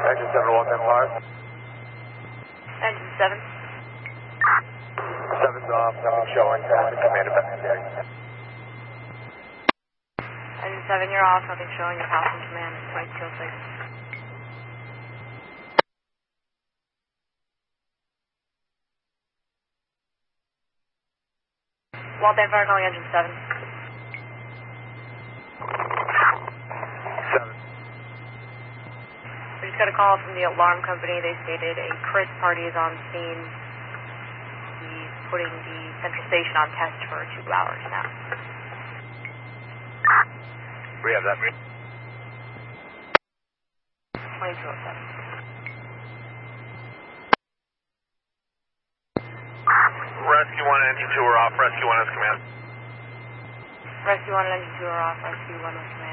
Engine 7 walk that far. Engine 7. 7's off, nothing showing. Command investigating. Engine 7, you're off, nothing showing. Your house in command is 2206. Walt Van calling engine 7. 7. We just got a call from the alarm company. They stated a Chris party is on scene. He's putting the central station on test for 2 hours now. We have that. 2207. Rescue 1 and Engine 2 are off. Rescue 1 has command. Rescue 1 and engine 2 are off. Rescue 1 with command.